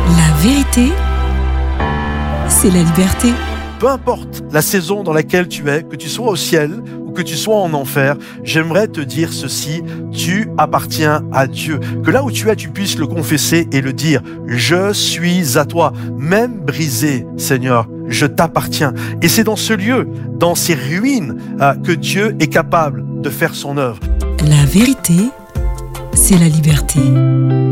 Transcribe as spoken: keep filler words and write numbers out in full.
La vérité, c'est la liberté. Peu importe la saison dans laquelle tu es, que tu sois au ciel ou que tu sois en enfer, j'aimerais te dire ceci, tu appartiens à Dieu. Que là où tu es, tu puisses le confesser et le dire. Je suis à toi, même brisé, Seigneur, je t'appartiens. Et c'est dans ce lieu, dans ces ruines, euh, que Dieu est capable de faire son œuvre. La vérité, c'est la liberté.